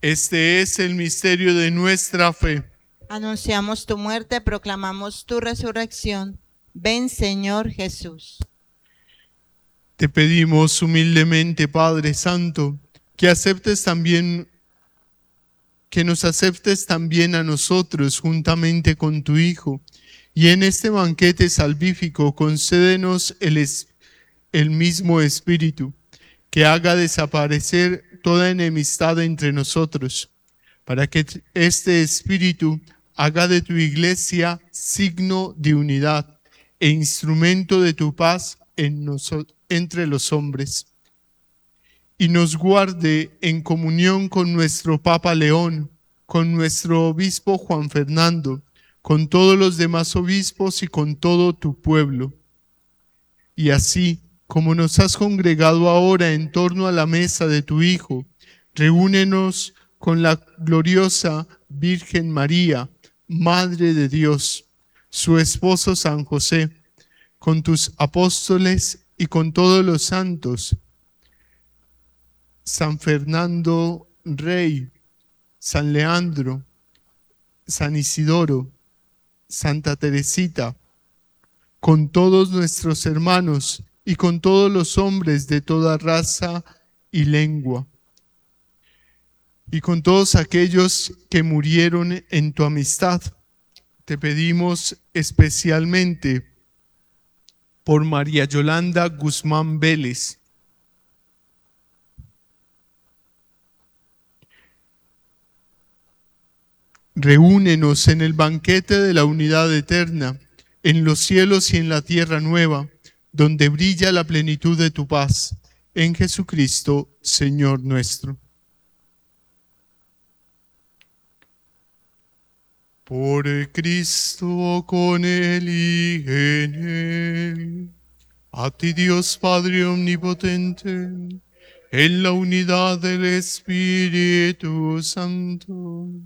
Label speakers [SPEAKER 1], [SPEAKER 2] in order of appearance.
[SPEAKER 1] Este es el misterio de nuestra fe.
[SPEAKER 2] Anunciamos tu muerte, proclamamos tu resurrección. Ven, Señor Jesús.
[SPEAKER 1] Te pedimos humildemente, Padre Santo, que nos aceptes también a nosotros juntamente con tu Hijo, y en este banquete salvífico concédenos el mismo Espíritu, que haga desaparecer toda enemistad entre nosotros, para que este Espíritu haga de tu Iglesia signo de unidad e instrumento de tu paz entre los hombres. Y nos guarde en comunión con nuestro Papa León, con nuestro obispo Juan Fernando, con todos los demás obispos y con todo tu pueblo. Y así, como nos has congregado ahora en torno a la mesa de tu Hijo, reúnenos con la gloriosa Virgen María, Madre de Dios, su esposo San José, con tus apóstoles y con todos los santos, San Fernando Rey, San Leandro, San Isidoro, Santa Teresita, con todos nuestros hermanos y con todos los hombres de toda raza y lengua, y con todos aquellos que murieron en tu amistad. Te pedimos especialmente por María Yolanda Guzmán Vélez, reúnenos en el banquete de la unidad eterna, en los cielos y en la tierra nueva, donde brilla la plenitud de tu paz, en Jesucristo, Señor nuestro. Por Cristo, con Él y en Él, a ti Dios Padre Omnipotente, en la unidad del Espíritu Santo,